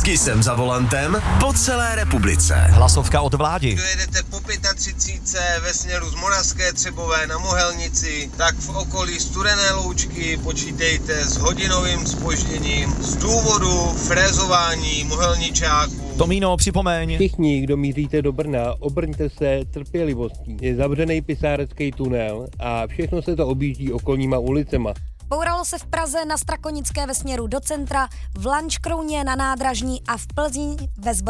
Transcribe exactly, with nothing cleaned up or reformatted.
Kisem za volantem po celé republice. Hlasovka od Vládi. Kdo jedete po třicet pět ve směru z Moravské Třebové na Mohelnici, tak v okolí Studené Loučky počítejte s hodinovým zpožděním z důvodu frézování mohelničáků. Tomíno, připomeň. Všichni, kdo míříte do Brna, obrňte se trpělivostí. Je zavřený pisárecký tunel a všechno se to objíždí okolníma ulicema. Bouralo se v Praze na Strakonické ve směru do centra, v Lanškrouně na nádražní a v Plzni ve Zbor-